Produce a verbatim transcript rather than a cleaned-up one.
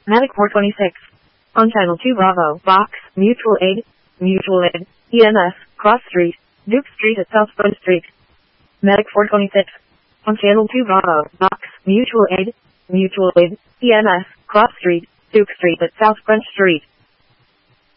Medic four twenty-six. On Channel two Bravo, Box, Mutual Aid, Mutual Aid, E M S, Cross Street, Duke Street at South Front Street. Medic four twenty-six. On Channel two Bravo, Box, Mutual Aid, Mutual Aid, E M S, Cross Street, Duke Street at South Front Street.